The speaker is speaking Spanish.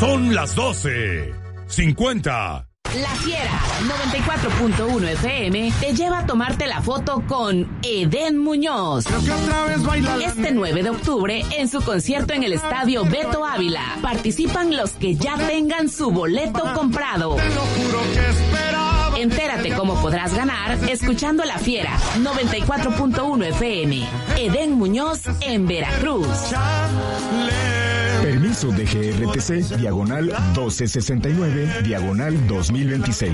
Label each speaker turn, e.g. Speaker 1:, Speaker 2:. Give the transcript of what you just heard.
Speaker 1: Son las 12:50.
Speaker 2: La Fiera 94.1 FM te lleva a tomarte la foto con Edén Muñoz. Este 9 de octubre en su concierto en el Estadio Beto Ávila. Participan los que ya tengan su boleto comprado. Entérate cómo podrás ganar escuchando La Fiera 94.1 FM. Edén Muñoz en Veracruz.
Speaker 3: Permiso de GRTC, diagonal 1269, diagonal 2026.